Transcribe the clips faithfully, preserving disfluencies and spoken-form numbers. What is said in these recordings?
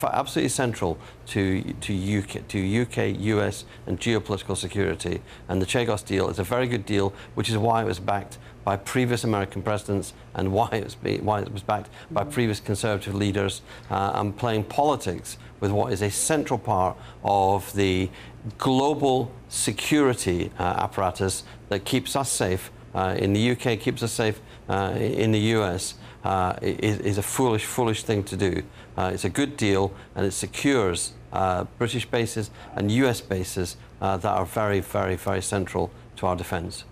absolutely central to to U K, to U K, U S, and geopolitical security. And the Chagos deal is a very good deal, which is why it was backed by previous American presidents and why it was, be, why it was backed by previous conservative leaders, uh, and playing politics with what is a central part of the global security uh, apparatus that keeps us safe uh, in the U K, keeps us safe uh, in the U S. Uh, is, is a foolish, foolish thing to do. Uh, it's a good deal, and it secures uh, British bases and U S bases uh, that are very, very, very central to our defence.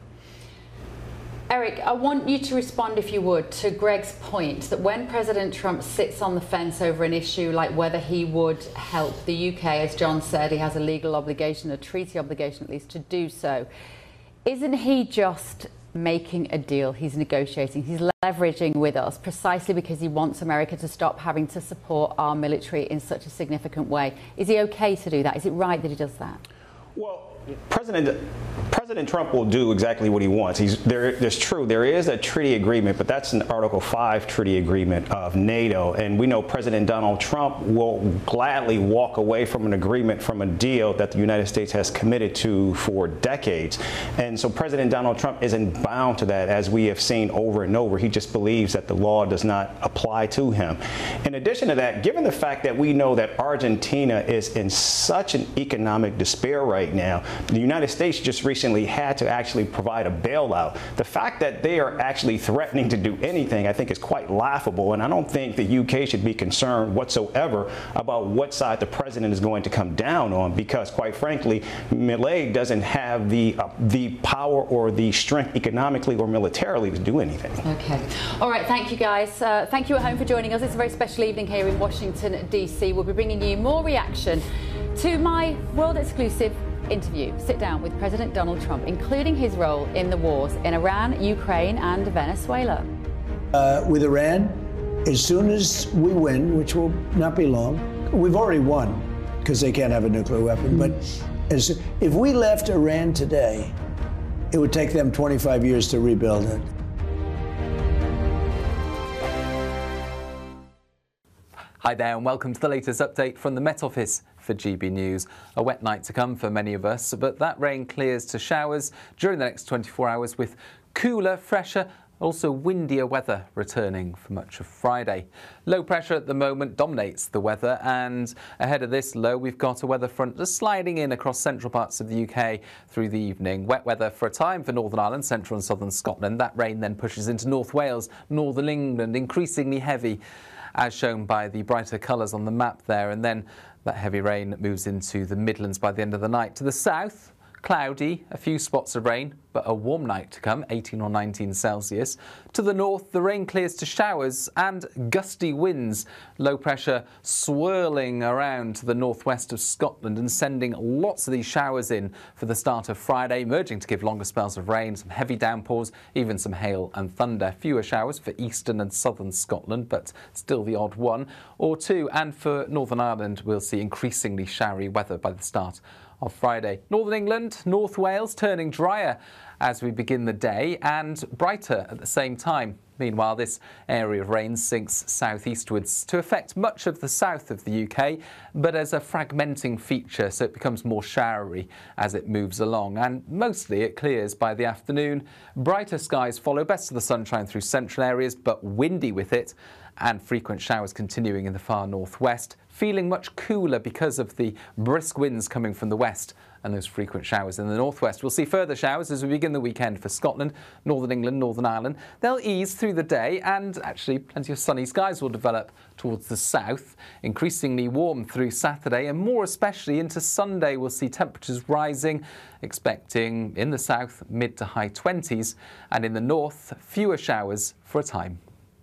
Eric, I want you to respond, if you would, to Greg's point that when President Trump sits on the fence over an issue like whether he would help the U K, as John said, he has a legal obligation, a treaty obligation at least, to do so. Isn't he just making a deal? He's negotiating, he's leveraging with us precisely because he wants America to stop having to support our military in such a significant way. Is he okay to do that? Is it right that he does that? Well, President President Trump will do exactly what he wants. He's there. There's true. There is a treaty agreement, but that's an Article five treaty agreement of NATO, and we know President Donald Trump will gladly walk away from an agreement, from a deal that the United States has committed to for decades. And so President Donald Trump isn't bound to that, as we have seen over and over. He just believes that the law does not apply to him. In addition to that, given the fact that we know that Argentina is in such an economic despair right now, the United States just recently had to actually provide a bailout. The fact that they are actually threatening to do anything, I think, is quite laughable, and I don't think the U K should be concerned whatsoever about what side the president is going to come down on, because, quite frankly, Milei doesn't have the uh, the power or the strength economically or militarily to do anything. Okay. All right. Thank you, guys. Uh, thank you at home for joining us. It's a very special evening here in Washington, D C. We'll be bringing you more reaction to my world exclusive interview, Sit Down with President Donald Trump, including his role in the wars in Iran, Ukraine and Venezuela. Uh, with Iran, as soon as we win, which will not be long, we've already won because they can't have a nuclear weapon, but as, if we left Iran today, it would take them twenty-five years to rebuild it. Hi there and welcome to the latest update from the Met Office for G B News. A wet night to come for many of us, but that rain clears to showers during the next twenty-four hours with cooler, fresher, also windier weather returning for much of Friday. Low pressure at the moment dominates the weather, and ahead of this low we've got a weather front just sliding in across central parts of the U K through the evening. Wet weather for a time for Northern Ireland, central and southern Scotland. That rain then pushes into North Wales, northern England, increasingly heavy, as shown by the brighter colours on the map there, and then that heavy rain moves into the Midlands by the end of the night. To the south, cloudy, a few spots of rain, but a warm night to come, eighteen or nineteen Celsius. To the north, the rain clears to showers and gusty winds. Low pressure swirling around to the northwest of Scotland and sending lots of these showers in for the start of Friday, emerging to give longer spells of rain, some heavy downpours, even some hail and thunder. Fewer showers for eastern and southern Scotland, but still the odd one or two. And for Northern Ireland, we'll see increasingly showery weather by the start of Friday. Northern England, North Wales turning drier as we begin the day and brighter at the same time. Meanwhile, this area of rain sinks southeastwards to affect much of the south of the U K, but as a fragmenting feature, so it becomes more showery as it moves along, and mostly it clears by the afternoon. Brighter skies follow, best of the sunshine through central areas, but windy with it, and frequent showers continuing in the far northwest. Feeling much cooler because of the brisk winds coming from the west and those frequent showers in the northwest. We'll see further showers as we begin the weekend for Scotland, Northern England, Northern Ireland. They'll ease through the day, and actually plenty of sunny skies will develop towards the south. Increasingly warm through Saturday, and more especially into Sunday we'll see temperatures rising, expecting in the south mid to high twenties, and in the north fewer showers for a time.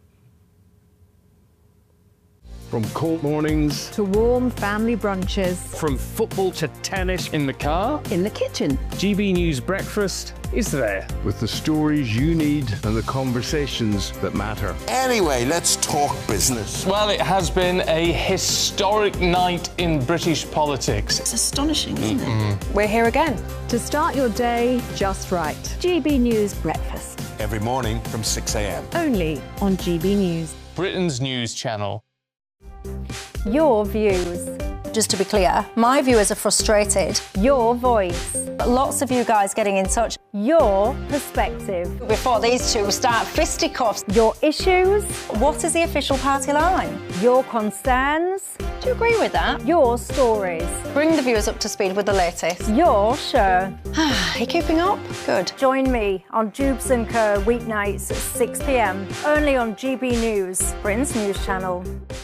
From cold mornings to warm family brunches, from football to tennis in the car, in the kitchen, G B News Breakfast is there with the stories you need and the conversations that matter. Anyway, let's talk business. Well, it has been a historic night in British politics. It's astonishing, isn't Mm-mm. it? We're here again to start your day just right. G B News Breakfast. Every morning from six a m. Only on G B News. Britain's news channel. Your views. Just to be clear, my viewers are frustrated. Your voice. Lots of you guys getting in touch. Your perspective. Before these two start fisticuffs. Your issues. What is the official party line? Your concerns. Do you agree with that? Your stories. Bring the viewers up to speed with the latest. Your show. Are you keeping up? Good. Join me on Jubes and Co weeknights at six p m only on G B News, Britain's news channel.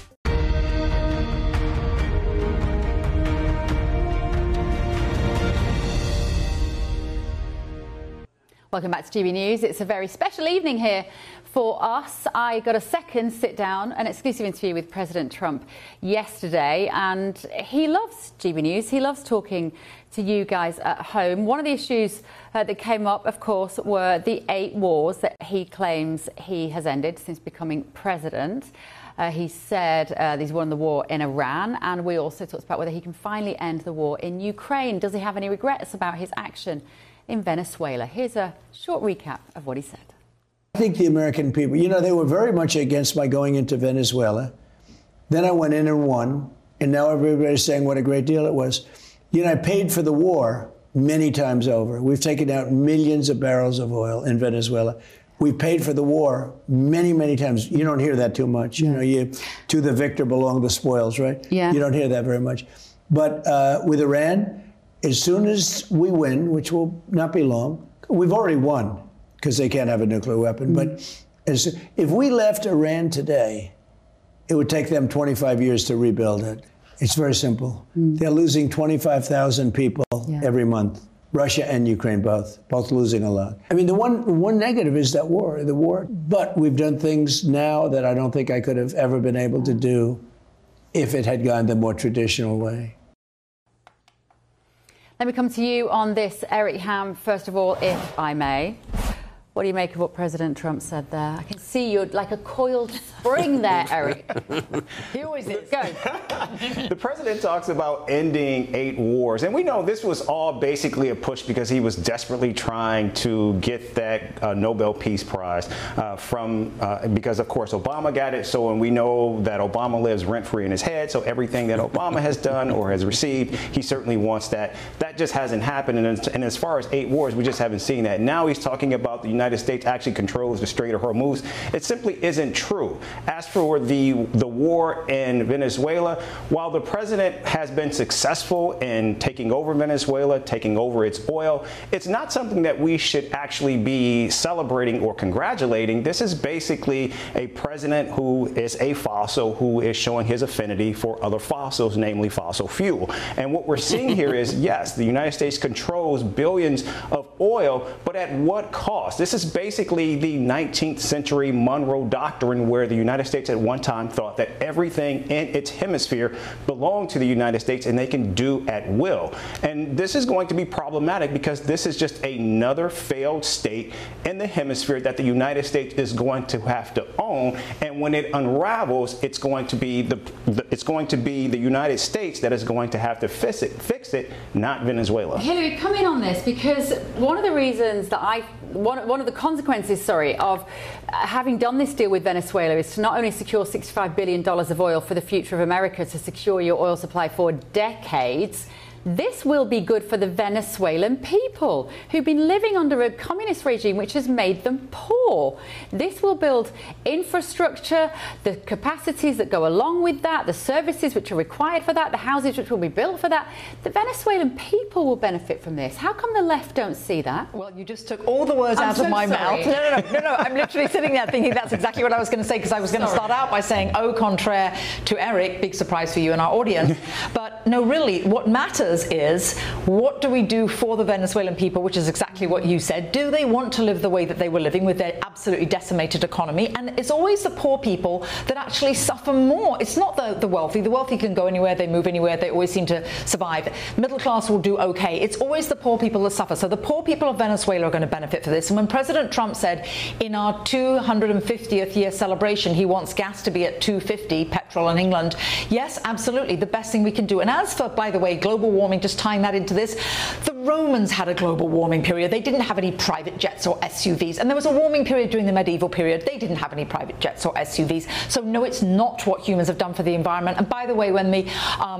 Welcome back to G B News. It's a very special evening here for us. I got a second sit down, an exclusive interview with President Trump yesterday, and he loves G B News. He loves talking to you guys at home. One of the issues uh, that came up, of course, were the eight wars that he claims he has ended since becoming president. Uh, he said uh, he's won the war in Iran, and we also talked about whether he can finally end the war in Ukraine. Does he have any regrets about his action in Venezuela? Here's a short recap of what he said. I think the American people, you know, they were very much against my going into Venezuela. Then I went in and won, and now everybody's saying what a great deal it was. You know, I paid for the war many times over. We've taken out millions of barrels of oil in Venezuela. We paid for the war many, many times. You don't hear that too much. You know, you, to the victor belong the spoils, right? Yeah. You don't hear that very much. But uh, with Iran, as soon as we win, which will not be long, we've already won because they can't have a nuclear weapon. Mm. But as, if we left Iran today, it would take them twenty-five years to rebuild it. It's very simple. Mm. They're losing twenty-five thousand people yeah. every month. Russia and Ukraine both, both losing a lot. I mean, the one one negative is that war, the war. But we've done things now that I don't think I could have ever been able to do if it had gone the more traditional way. Let me come to you on this, Eric Ham, first of all, if I may. What do you make of what President Trump said there? I can see you're like a coiled spring there, Eric. He always is. Go. The president talks about ending eight wars. And we know this was all basically a push because he was desperately trying to get that uh, Nobel Peace Prize uh, from, uh, because of course Obama got it. So, and we know that Obama lives rent-free in his head. So everything that Obama has done or has received, he certainly wants that. That just hasn't happened. And, and as far as eight wars, we just haven't seen that. Now he's talking about the United United States actually controls the Strait of Hormuz. It simply isn't true. As for the, the war in Venezuela, while the president has been successful in taking over Venezuela, taking over its oil, it's not something that we should actually be celebrating or congratulating. This is basically a president who is a fossil who is showing his affinity for other fossils, namely fossil fuel. And what we're seeing here is, yes, the United States controls billions of oil, but at what cost? This is basically the nineteenth century Monroe Doctrine, where the United States at one time thought that everything in its hemisphere belonged to the United States and they can do at will. And this is going to be problematic because this is just another failed state in the hemisphere that the United States is going to have to own. And when it unravels, it's going to be the, the it's going to be the United States that is going to have to fix it, fix it, not Venezuela. Hillary, come in on this, because one of the reasons that I One, one of the consequences, sorry, of having done this deal with Venezuela is to not only secure sixty-five billion dollars of oil for the future of America, to secure your oil supply for decades. This will be good for the Venezuelan people who've been living under a communist regime which has made them poor. This will build infrastructure, the capacities that go along with that, the services which are required for that, the houses which will be built for that. The Venezuelan people will benefit from this. How come the left don't see that? Well, you just took all the words I'm out so of my sorry. mouth. No, no, no, no, no. I'm literally sitting there thinking that's exactly what I was going to say, because I was going to start out by saying, au contraire to Eric, big surprise for you and our audience. But no, really, what matters is, what do we do for the Venezuelan people, which is exactly what you said. Do they want to live the way that they were living with their absolutely decimated economy? And it's always the poor people that actually suffer more. It's not the, the wealthy. The wealthy can go anywhere, they move anywhere, they always seem to survive. Middle class will do okay. It's always the poor people that suffer. So the poor people of Venezuela are going to benefit for this. And when President Trump said in our two hundred fiftieth year celebration he wants gas to be at two fifty, petrol petrol in England. Yes, absolutely, the best thing we can do. And as for, by the way, global warming, just tying that into this, the Romans had a global warming period. They didn't have any private jets or S U Vs. And there was a warming period during the medieval period. They didn't have any private jets or S U Vs. So no, it's not what humans have done for the environment. And by the way, when the um,